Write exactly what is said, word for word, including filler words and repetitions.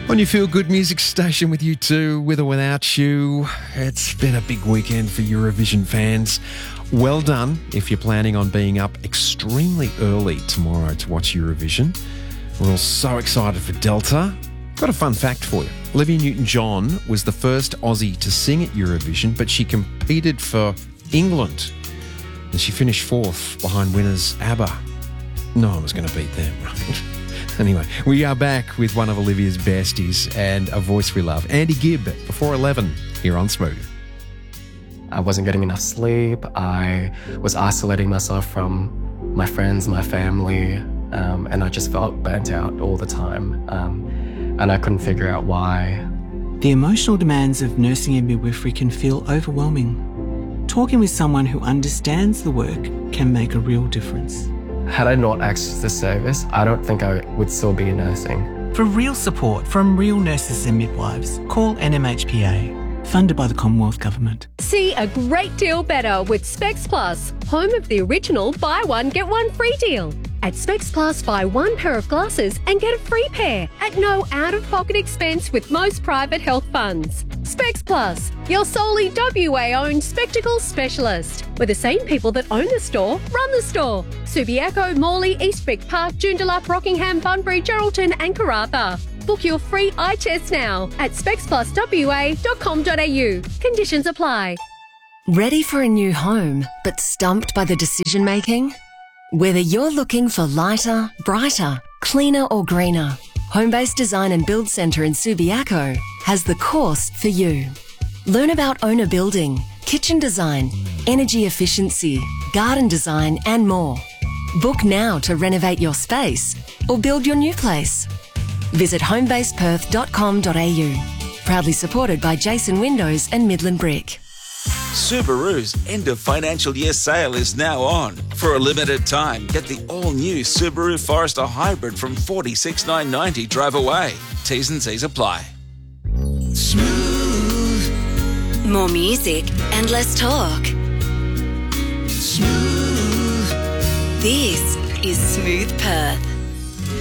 On your Feel Good Music station with you too, with or without you. It's been a big weekend for Eurovision fans. Well done if you're planning on being up extremely early tomorrow to watch Eurovision. We're all so excited for Delta. Got a fun fact for you. Olivia Newton-John was the first Aussie to sing at Eurovision, but she competed for England. And she finished fourth behind winners ABBA. No one was going to beat them, right? Anyway, we are back with one of Olivia's besties and a voice we love, Andy Gibb, before eleven, here on Smooth. I wasn't getting enough sleep. I was isolating myself from my friends, my family, um, and I just felt burnt out all the time. Um, and I couldn't figure out why. The emotional demands of nursing and midwifery can feel overwhelming. Talking with someone who understands the work can make a real difference. Had I not accessed the service, I don't think I would still be nursing. For real support from real nurses and midwives, call N M H P A, funded by the Commonwealth Government. See a great deal better with Specs Plus, home of the original buy one, get one free deal. At Specs Plus, buy one pair of glasses and get a free pair at no out-of-pocket expense with most private health funds. Specs Plus, your solely W A-owned spectacles specialist, where the same people that own the store run the store. Subiaco, Morley, Eastwick Park, Joondalup, Rockingham, Bunbury, Geraldton and Karratha. Book your free eye test now at specs plus w a dot com dot a u. Conditions apply. Ready for a new home, but stumped by the decision making? Whether you're looking for lighter, brighter, cleaner or greener, Homebase Design and Build Centre in Subiaco has the course for you. Learn about owner building, kitchen design, energy efficiency, garden design and more. Book now to renovate your space or build your new place. Visit homebase perth dot com dot a u. Proudly supported by Jason Windows and Midland Brick. Subaru's end of financial year sale is now on. For a limited time, get the all-new Subaru Forester Hybrid from forty-six thousand nine hundred ninety dollars drive away. T's and C's apply. Smooth. More music and less talk. Smooth. This is Smooth Perth.